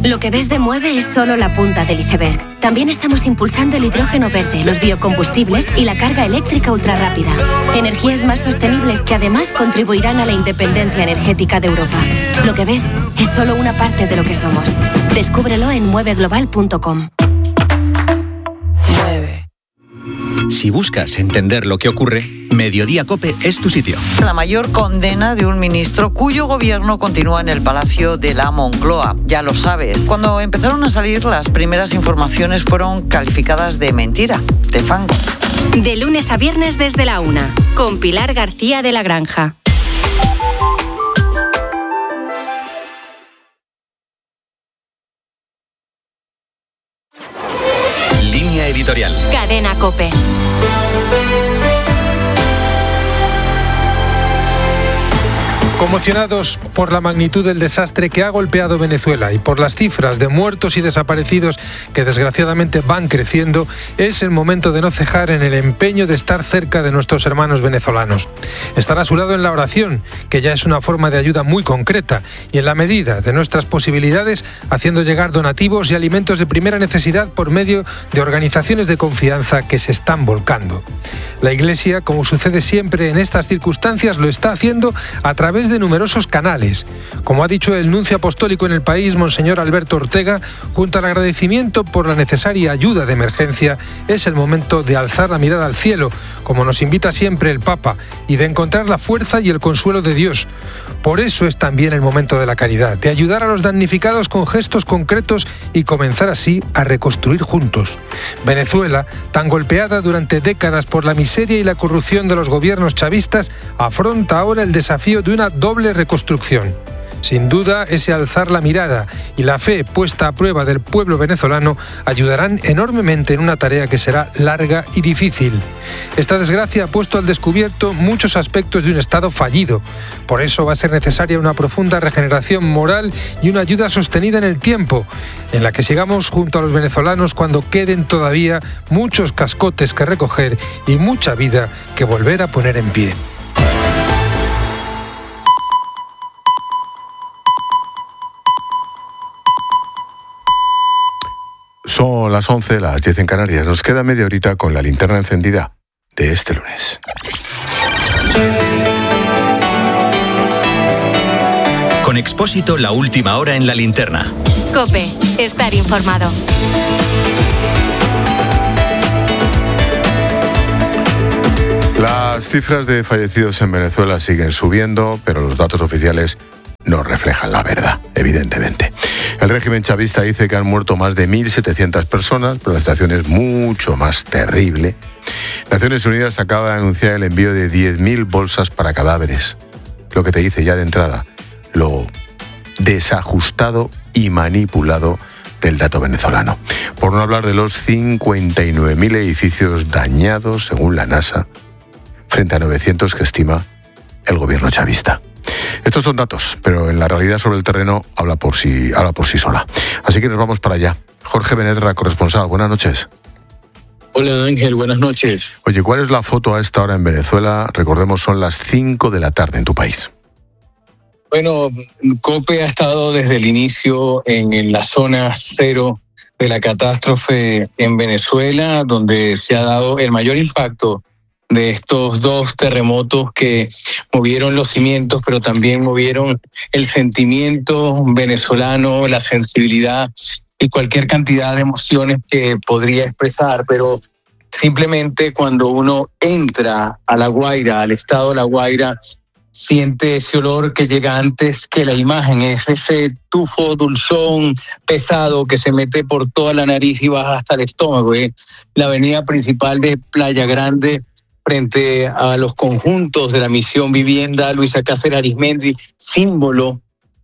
Lo que ves de Mueve es solo la punta del iceberg. También estamos impulsando el hidrógeno verde, los biocombustibles y la carga eléctrica ultrarrápida. Energías más sostenibles que además contribuirán a la independencia energética de Europa. Lo que ves es solo una parte de lo que somos. Descúbrelo en mueveglobal.com. Si buscas entender lo que ocurre, Mediodía COPE es tu sitio. La mayor condena de un ministro cuyo gobierno continúa en el Palacio de la Moncloa. Ya lo sabes. Cuando empezaron a salir, las primeras informaciones fueron calificadas de mentira, de fango. De lunes a viernes desde la 1, con Pilar García de la Granja. Línea editorial. Cadena COPE. Conmocionados por la magnitud del desastre que ha golpeado Venezuela y por las cifras de muertos y desaparecidos que desgraciadamente van creciendo, es el momento de no cejar en el empeño de estar cerca de nuestros hermanos venezolanos. Estar a su lado en la oración, que ya es una forma de ayuda muy concreta, y en la medida de nuestras posibilidades, haciendo llegar donativos y alimentos de primera necesidad por medio de organizaciones de confianza que se están volcando. La Iglesia, como sucede siempre en estas circunstancias, lo está haciendo a través de numerosos canales. Como ha dicho el nuncio apostólico en el país, Monseñor Alberto Ortega, junto al agradecimiento por la necesaria ayuda de emergencia, es el momento de alzar la mirada al cielo, como nos invita siempre el Papa, y de encontrar la fuerza y el consuelo de Dios. Por eso es también el momento de la caridad, de ayudar a los damnificados con gestos concretos y comenzar así a reconstruir juntos. Venezuela, tan golpeada durante décadas por la miseria y la corrupción de los gobiernos chavistas, afronta ahora el desafío de una doble reconstrucción. Sin duda, ese alzar la mirada y la fe puesta a prueba del pueblo venezolano ayudarán enormemente en una tarea que será larga y difícil. Esta desgracia ha puesto al descubierto muchos aspectos de un Estado fallido. Por eso va a ser necesaria una profunda regeneración moral y una ayuda sostenida en el tiempo, en la que sigamos junto a los venezolanos cuando queden todavía muchos cascotes que recoger y mucha vida que volver a poner en pie. Son las 11, las 10 en Canarias. Nos queda media horita con la linterna encendida de este lunes. Con Expósito, la última hora en la linterna. COPE, estar informado. Las cifras de fallecidos en Venezuela siguen subiendo, pero los datos oficiales no reflejan la verdad, evidentemente. El régimen chavista dice que han muerto más de 1.700 personas, pero la situación es mucho más terrible. Naciones Unidas acaba de anunciar el envío de 10.000 bolsas para cadáveres, lo que te dice ya de entrada lo desajustado y manipulado del dato venezolano. Por no hablar de los 59.000 edificios dañados, según la NASA, frente a 900 que estima el gobierno chavista. Estos son datos, pero en la realidad sobre el terreno habla por sí sola. Así que nos vamos para allá. Jorge Benedra, corresponsal, buenas noches. Hola Ángel, buenas noches. Oye, ¿cuál es la foto a esta hora en Venezuela? Recordemos, son las 5 de la tarde en tu país. Bueno, COPE ha estado desde el inicio en la zona cero de la catástrofe en Venezuela, donde se ha dado el mayor impacto de estos dos terremotos que movieron los cimientos, pero también movieron el sentimiento venezolano, la sensibilidad y cualquier cantidad de emociones que podría expresar. Pero simplemente cuando uno entra a La Guaira, al estado de La Guaira, siente ese olor que llega antes que la imagen, es ese tufo dulzón pesado que se mete por toda la nariz y baja hasta el estómago. La avenida principal de Playa Grande, frente a los conjuntos de la Misión Vivienda Luisa Cáceres Arizmendi, símbolo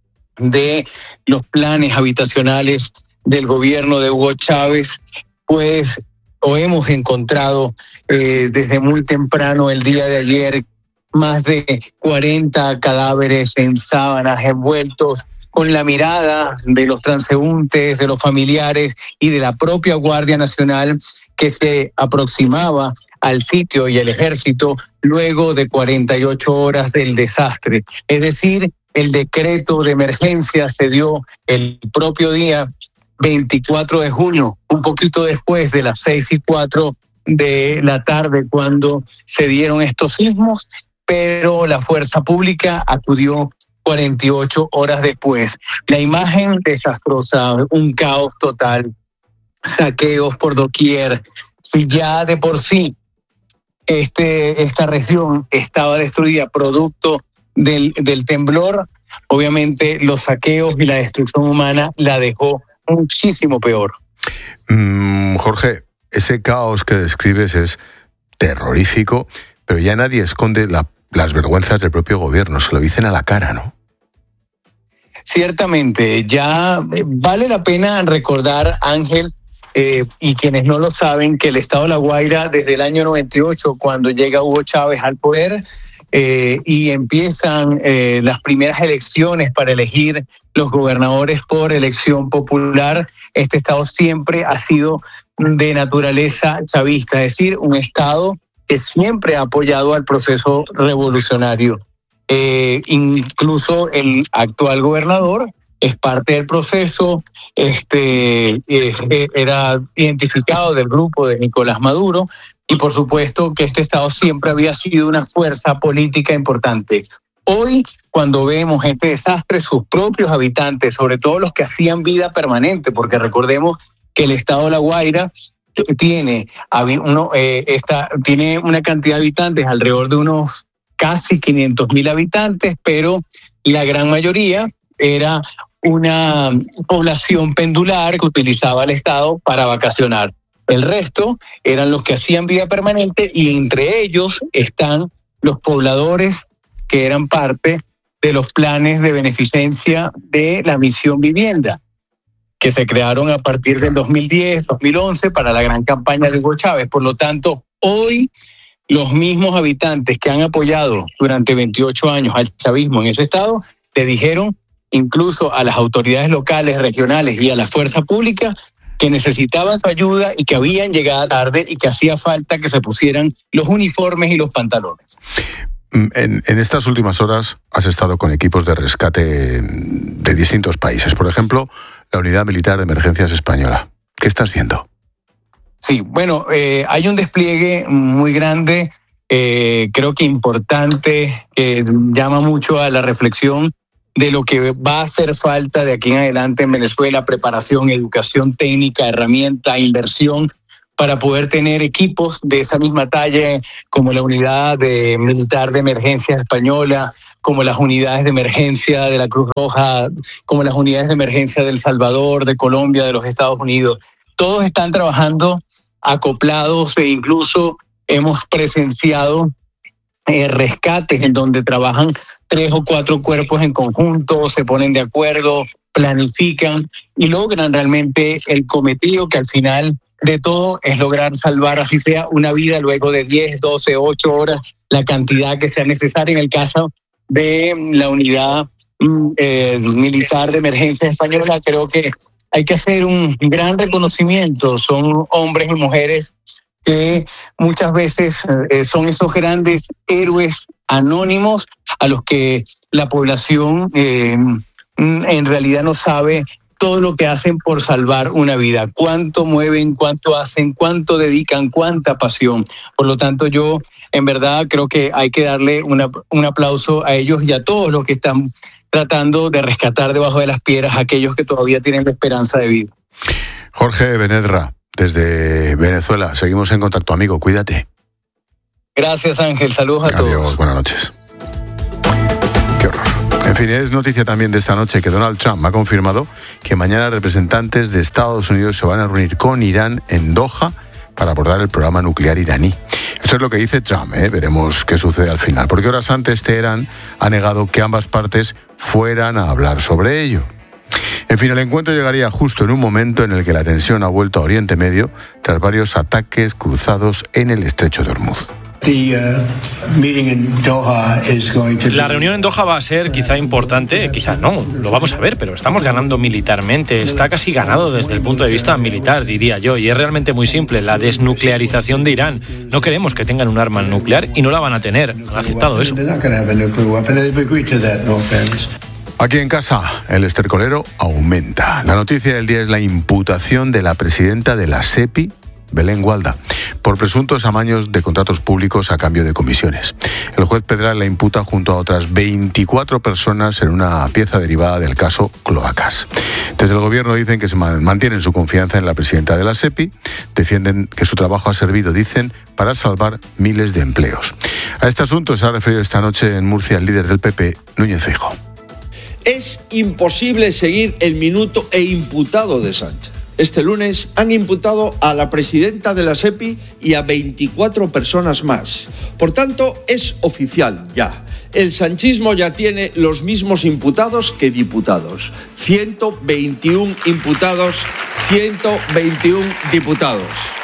de los planes habitacionales del gobierno de Hugo Chávez, pues hemos encontrado desde muy temprano el día de ayer más de 40 cadáveres en sábanas envueltos, con la mirada de los transeúntes, de los familiares y de la propia Guardia Nacional que se aproximaba al sitio y el ejército luego de 48 horas del desastre. Es decir, el decreto de emergencia se dio el propio día 24 de junio, un poquito después de las 6:04 de la tarde, cuando se dieron estos sismos, pero la fuerza pública acudió 48 horas después. La imagen desastrosa, un caos total, saqueos por doquier. Si ya de por sí esta región estaba destruida producto del temblor, obviamente los saqueos y la destrucción humana la dejó muchísimo peor. Jorge, ese caos que describes es terrorífico, pero ya nadie esconde las vergüenzas del propio gobierno, se lo dicen a la cara, ¿no? Ciertamente, ya vale la pena recordar, Ángel, y quienes no lo saben, que el estado de La Guaira desde el año 98, cuando llega Hugo Chávez al poder, y empiezan las primeras elecciones para elegir los gobernadores por elección popular, este estado siempre ha sido de naturaleza chavista, es decir, un estado que siempre ha apoyado al proceso revolucionario. Incluso el actual gobernador es parte del proceso, era identificado del grupo de Nicolás Maduro, y por supuesto que este estado siempre había sido una fuerza política importante. Hoy, cuando vemos este desastre, sus propios habitantes, sobre todo los que hacían vida permanente, porque recordemos que el estado de La Guaira tiene una cantidad de habitantes alrededor de unos casi 500,000 habitantes, pero la gran mayoría era una población pendular que utilizaba el estado para vacacionar. El resto eran los que hacían vida permanente, y entre ellos están los pobladores que eran parte de los planes de beneficencia de la Misión Vivienda, que se crearon a partir del 2010, 2011 para la gran campaña de Hugo Chávez. Por lo tanto, hoy los mismos habitantes que han apoyado durante 28 años al chavismo en ese estado le dijeron incluso a las autoridades locales, regionales y a la fuerza pública que necesitaban su ayuda y que habían llegado tarde y que hacía falta que se pusieran los uniformes y los pantalones. En estas últimas horas has estado con equipos de rescate de distintos países. Por ejemplo, la Unidad Militar de Emergencias Española. ¿Qué estás viendo? Sí, bueno, hay un despliegue muy grande, creo que importante, que llama mucho a la reflexión de lo que va a hacer falta de aquí en adelante en Venezuela: preparación, educación técnica, herramienta, inversión, para poder tener equipos de esa misma talla, como la Unidad Militar de Emergencia Española, como las unidades de emergencia de la Cruz Roja, como las unidades de emergencia de El Salvador, de Colombia, de los Estados Unidos. Todos están trabajando acoplados, e incluso hemos presenciado rescates en donde trabajan 3 o 4 cuerpos en conjunto, se ponen de acuerdo, planifican y logran realmente el cometido, que al final de todo es lograr salvar, así sea una vida, luego de 10, 12, 8 horas, la cantidad que sea necesaria. En el caso de la Unidad Militar de Emergencia Española, creo que hay que hacer un gran reconocimiento. Son hombres y mujeres que muchas veces son esos grandes héroes anónimos a los que la población en realidad no sabe todo lo que hacen por salvar una vida, cuánto mueven, cuánto hacen, cuánto dedican, cuánta pasión. Por lo tanto, yo en verdad creo que hay que darle un aplauso a ellos y a todos los que están tratando de rescatar debajo de las piedras a aquellos que todavía tienen la esperanza de vida. Jorge Benedra, desde Venezuela, seguimos en contacto, amigo, cuídate. Gracias, Ángel, saludos a todos. Adiós, buenas noches. Qué horror. En fin, es noticia también de esta noche que Donald Trump ha confirmado que mañana representantes de Estados Unidos se van a reunir con Irán en Doha para abordar el programa nuclear iraní. Esto es lo que dice Trump, veremos qué sucede al final, porque horas antes Teherán ha negado que ambas partes fueran a hablar sobre ello. En fin, el encuentro llegaría justo en un momento en el que la tensión ha vuelto a Oriente Medio tras varios ataques cruzados en el estrecho de Hormuz. La reunión en Doha va a ser quizá importante, quizá no, lo vamos a ver, pero estamos ganando militarmente, está casi ganado desde el punto de vista militar, diría yo, y es realmente muy simple: la desnuclearización de Irán. No queremos que tengan un arma nuclear y no la van a tener, han aceptado eso. Aquí en casa, el estercolero aumenta. La noticia del día es la imputación de la presidenta de la SEPI, Belén Gualda, por presuntos amaños de contratos públicos a cambio de comisiones. El juez Pedral la imputa junto a otras 24 personas en una pieza derivada del caso Cloacas. Desde el gobierno dicen que se mantienen su confianza en la presidenta de la SEPI, defienden que su trabajo ha servido, dicen, para salvar miles de empleos. A este asunto se ha referido esta noche en Murcia el líder del PP, Núñez Feijóo. Es imposible seguir el minuto e imputado de Sánchez. Este lunes han imputado a la presidenta de la SEPI y a 24 personas más. Por tanto, es oficial ya. El sanchismo ya tiene los mismos imputados que diputados. 121 imputados, 121 diputados.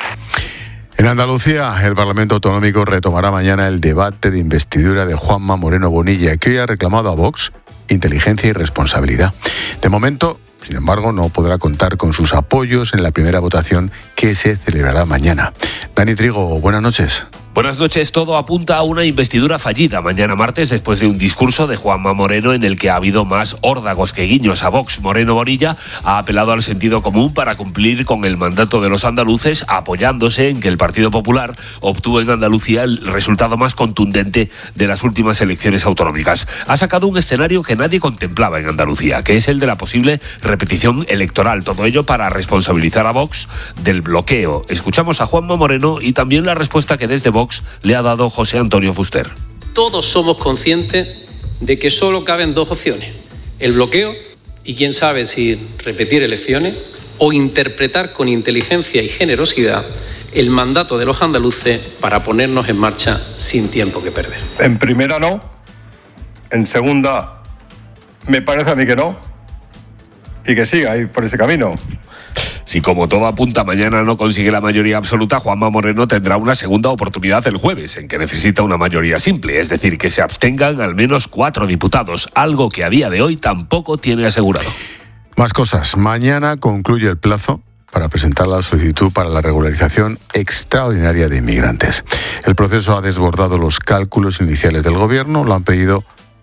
En Andalucía, el Parlamento Autonómico retomará mañana el debate de investidura de Juanma Moreno Bonilla, que hoy ha reclamado a Vox inteligencia y responsabilidad. De momento, sin embargo, no podrá contar con sus apoyos en la primera votación que se celebrará mañana. Dani Trigo, buenas noches. Buenas noches. Todo apunta a una investidura fallida mañana martes después de un discurso de Juanma Moreno en el que ha habido más órdagos que guiños a Vox. Moreno Bonilla ha apelado al sentido común para cumplir con el mandato de los andaluces, apoyándose en que el Partido Popular obtuvo en Andalucía el resultado más contundente de las últimas elecciones autonómicas. Ha sacado un escenario que nadie contemplaba en Andalucía, que es el de la posible repetición electoral. Todo ello para responsabilizar a Vox del bloqueo. Escuchamos a Juanma Moreno y también la respuesta que desde Vox le ha dado José Antonio Fuster. Todos somos conscientes de que solo caben dos opciones: el bloqueo y quién sabe si repetir elecciones, o interpretar con inteligencia y generosidad el mandato de los andaluces para ponernos en marcha sin tiempo que perder. En primera no, en segunda me parece a mí que no, y que siga ahí por ese camino. Si como todo apunta mañana no consigue la mayoría absoluta, Juanma Moreno tendrá una segunda oportunidad el jueves, en que necesita una mayoría simple, es decir, que se abstengan al menos 4 diputados, algo que a día de hoy tampoco tiene asegurado. Más cosas. Mañana concluye el plazo para presentar la solicitud para la regularización extraordinaria de inmigrantes. El proceso ha desbordado los cálculos iniciales del gobierno, lo han pedido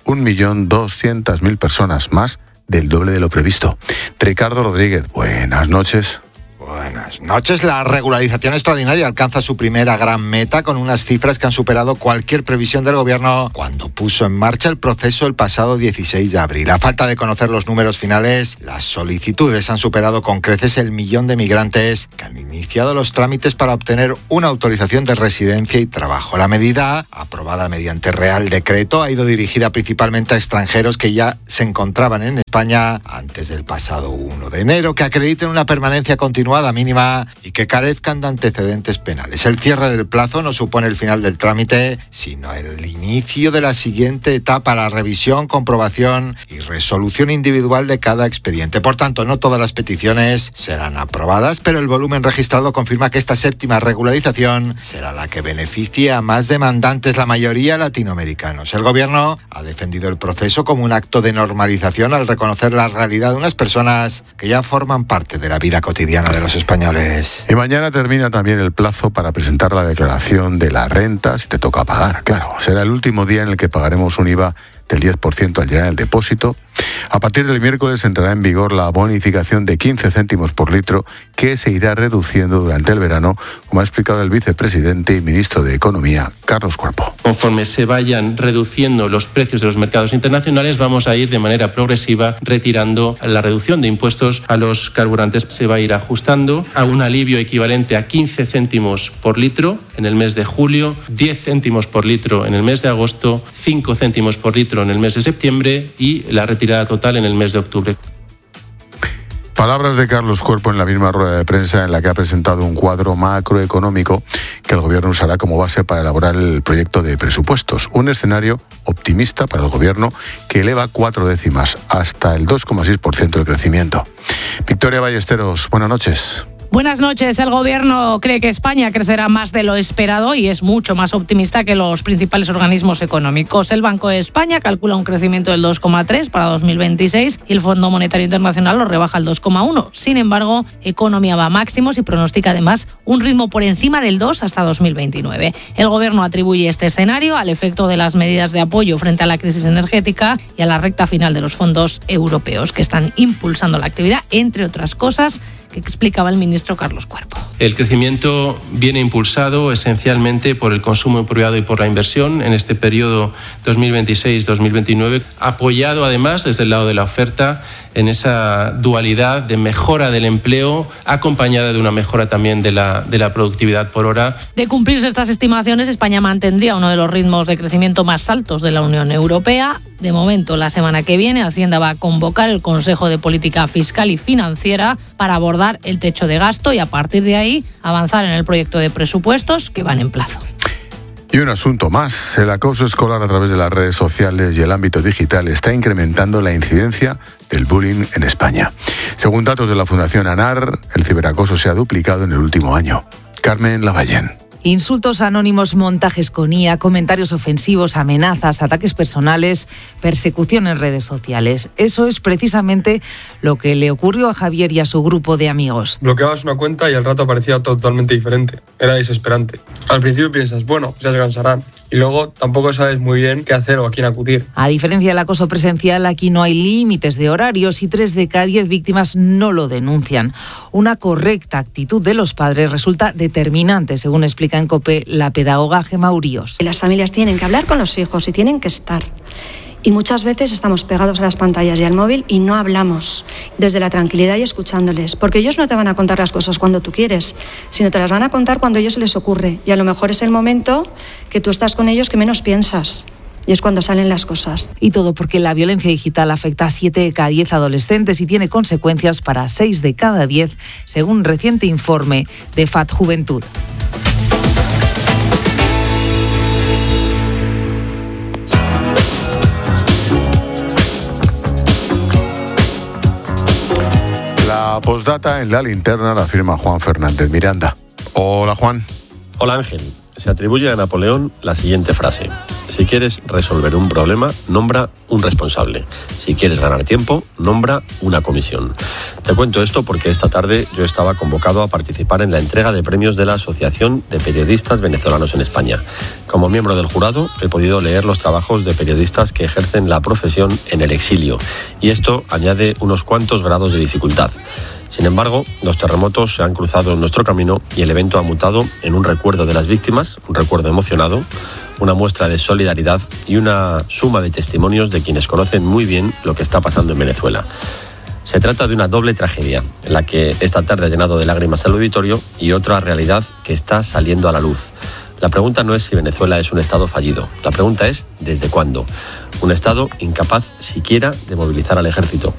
1.200.000 personas, más del doble de lo previsto. Ricardo Rodríguez, buenas noches. Buenas noches. La regularización extraordinaria alcanza su primera gran meta con unas cifras que han superado cualquier previsión del gobierno cuando puso en marcha el proceso el pasado 16 de abril. A falta de conocer los números finales, las solicitudes han superado con creces el 1 millón de migrantes que han iniciado los trámites para obtener una autorización de residencia y trabajo. La medida, aprobada mediante Real Decreto, ha ido dirigida principalmente a extranjeros que ya se encontraban en España antes del pasado 1 de enero, que acrediten una permanencia continuada mínima y que carezcan de antecedentes penales. El cierre del plazo no supone el final del trámite, sino el inicio de la siguiente etapa, la revisión, comprobación y resolución individual de cada expediente. Por tanto, no todas las peticiones serán aprobadas, pero el volumen registrado confirma que esta séptima regularización será la que beneficie a más demandantes, la mayoría latinoamericanos. El gobierno ha defendido el proceso como un acto de normalización al reconocer la realidad de unas personas que ya forman parte de la vida cotidiana de los españoles. Y mañana termina también el plazo para presentar la declaración de la renta si te toca pagar. Claro, será el último día en el que pagaremos un IVA del 10% al llenar el depósito. A partir del miércoles entrará en vigor la bonificación de 15 céntimos por litro que se irá reduciendo durante el verano, como ha explicado el vicepresidente y ministro de Economía, Carlos Cuerpo. Conforme se vayan reduciendo los precios de los mercados internacionales, vamos a ir de manera progresiva retirando la reducción de impuestos a los carburantes. Se va a ir ajustando a un alivio equivalente a 15 céntimos por litro en el mes de julio, 10 céntimos por litro en el mes de agosto, 5 céntimos por litro en el mes de septiembre y la retirada total en el mes de octubre. Palabras de Carlos Cuerpo en la misma rueda de prensa en la que ha presentado un cuadro macroeconómico que el gobierno usará como base para elaborar el proyecto de presupuestos. Un escenario optimista para el gobierno que eleva 4 décimas hasta el 2,6% de crecimiento. Victoria Ballesteros, buenas noches. Buenas noches. El Gobierno cree que España crecerá más de lo esperado y es mucho más optimista que los principales organismos económicos. El Banco de España calcula un crecimiento del 2,3 para 2026 y el Fondo Monetario Internacional lo rebaja al 2,1. Sin embargo, Economía va a máximos y pronostica además un ritmo por encima del 2 hasta 2029. El Gobierno atribuye este escenario al efecto de las medidas de apoyo frente a la crisis energética y a la recta final de los fondos europeos que están impulsando la actividad, entre otras cosas que explicaba el ministro Carlos Cuerpo. El crecimiento viene impulsado esencialmente por el consumo privado y por la inversión en este periodo 2026-2029, apoyado además desde el lado de la oferta en esa dualidad de mejora del empleo acompañada de una mejora también de la productividad por hora. De cumplirse estas estimaciones, España mantendría uno de los ritmos de crecimiento más altos de la Unión Europea. De momento, la semana que viene, Hacienda va a convocar el Consejo de Política Fiscal y Financiera para abordar el techo de gasto y a partir de ahí avanzar en el proyecto de presupuestos que van en plazo. Y un asunto más, el acoso escolar a través de las redes sociales y el ámbito digital está incrementando la incidencia del bullying en España. Según datos de la Fundación ANAR, el ciberacoso se ha duplicado en el último año. Carmen Lavallén. Insultos anónimos, montajes con IA, comentarios ofensivos, amenazas, ataques personales, persecución en redes sociales. Eso es precisamente lo que le ocurrió a Javier y a su grupo de amigos. Bloqueabas una cuenta y al rato aparecía totalmente diferente. Era desesperante. Al principio piensas, bueno, ya se cansarán. Y luego tampoco sabes muy bien qué hacer o a quién acudir. A diferencia del acoso presencial, aquí no hay límites de horarios y 3 de cada 10 víctimas no lo denuncian. Una correcta actitud de los padres resulta determinante, según explica en COPE la pedagoga Gemma Uríos. Las familias tienen que hablar con los hijos y tienen que estar. Y muchas veces estamos pegados a las pantallas y al móvil y no hablamos desde la tranquilidad y escuchándoles. Porque ellos no te van a contar las cosas cuando tú quieres, sino te las van a contar cuando a ellos se les ocurre. Y a lo mejor es el momento que tú estás con ellos que menos piensas. Y es cuando salen las cosas. Y todo porque la violencia digital afecta a 7 de cada 10 adolescentes y tiene consecuencias para 6 de cada 10, según un reciente informe de FAT Juventud. La postdata en la linterna la firma Juan Fernández Miranda. Hola, Juan. Hola, Ángel. Se atribuye a Napoleón la siguiente frase: si quieres resolver un problema, nombra un responsable. Si quieres ganar tiempo, nombra una comisión. Te cuento esto porque esta tarde yo estaba convocado a participar en la entrega de premios de la Asociación de Periodistas Venezolanos en España. Como miembro del jurado, he podido leer los trabajos de periodistas que ejercen la profesión en el exilio, y esto añade unos cuantos grados de dificultad. Sin embargo, los terremotos se han cruzado en nuestro camino y el evento ha mutado en un recuerdo de las víctimas, un recuerdo emocionado, una muestra de solidaridad y una suma de testimonios de quienes conocen muy bien lo que está pasando en Venezuela. Se trata de una doble tragedia, en la que esta tarde ha llenado de lágrimas al auditorio, y otra realidad que está saliendo a la luz. La pregunta no es si Venezuela es un Estado fallido, la pregunta es ¿desde cuándo? Un Estado incapaz siquiera de movilizar al ejército,